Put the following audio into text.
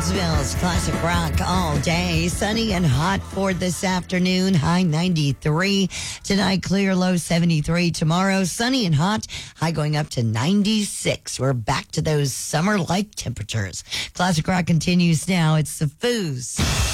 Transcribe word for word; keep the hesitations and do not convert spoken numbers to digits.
Brownsville's classic rock all day. Sunny and hot for this afternoon. High ninety-three. Tonight, clear, low seventy-three. Tomorrow, sunny and hot. High going up to ninety-six. We're back to those summer-like temperatures. Classic rock continues now. It's the Foos.